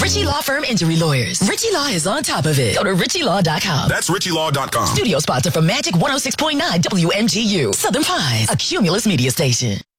Ritchie Law Firm Injury Lawyers. Ritchie Law is on top of it. Go to ritchielaw.com. That's ritchielaw.com. Studio sponsor for Magic 106.9 WMGU. Southern Pines, a Cumulus media station.